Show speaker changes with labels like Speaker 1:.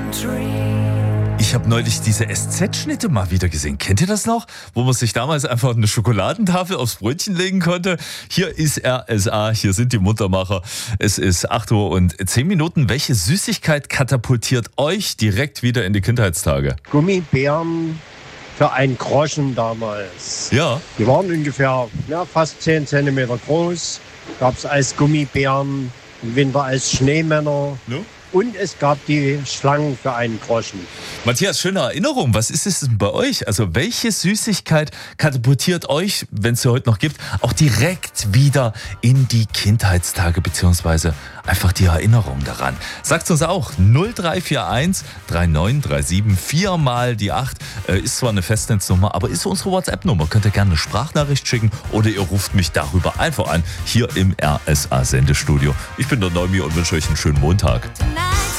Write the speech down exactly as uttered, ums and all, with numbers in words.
Speaker 1: Ich habe neulich diese S Z-Schnitte mal wieder gesehen. Kennt ihr das noch? Wo man sich damals einfach eine Schokoladentafel aufs Brötchen legen konnte. Hier ist R S A, hier sind die Muttermacher. Es ist acht Uhr und zehn Minuten. Welche Süßigkeit katapultiert euch direkt wieder in die Kindheitstage?
Speaker 2: Gummibären für einen Groschen damals.
Speaker 1: Ja.
Speaker 2: Die waren ungefähr ja, fast zehn Zentimeter groß. Gab es als Gummibären, im Winter als Schneemänner.
Speaker 1: No?
Speaker 2: Und es gab die Schlangen für einen Groschen.
Speaker 1: Matthias, schöne Erinnerung. Was ist es denn bei euch? Also welche Süßigkeit katapultiert euch, wenn es sie heute noch gibt, auch direkt wieder in die Kindheitstage beziehungsweise einfach die Erinnerung daran? Sagt uns auch null drei vier eins drei neun drei sieben vier mal die acht. Äh, ist zwar eine Festnetznummer, aber ist unsere WhatsApp-Nummer. Könnt ihr gerne eine Sprachnachricht schicken oder ihr ruft mich darüber einfach an, hier im R S A-Sendestudio. Ich bin der Neumi und wünsche euch einen schönen Montag.